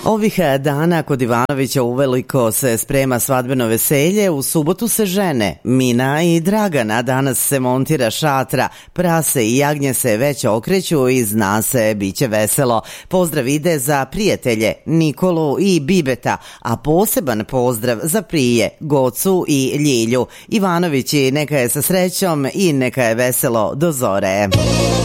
Ovih dana kod Ivanovića uveliko se sprema svadbeno veselje, u subotu se žene Mina i Dragana, danas se montira šatra, prase i jagnje se već okreću i zna se, bit će veselo. Pozdrav ide za prijatelje Nikolu i Bibeta, a poseban pozdrav za prije Gocu i Ljilju. Ivanovići, neka je sa srećom i neka je veselo do zore.